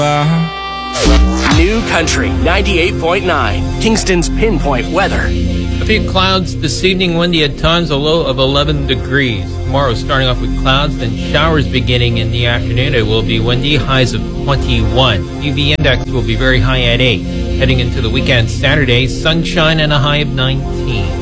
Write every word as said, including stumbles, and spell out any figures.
New Country ninety-eight point nine, Kingston's pinpoint weather. A few clouds this evening, windy at times, a low of eleven degrees. Tomorrow starting off with clouds, then showers beginning in the afternoon. It will be windy, highs of twenty-one. U V index will be very high at eight. Heading into the weekend, Saturday, sunshine and a high of nineteen.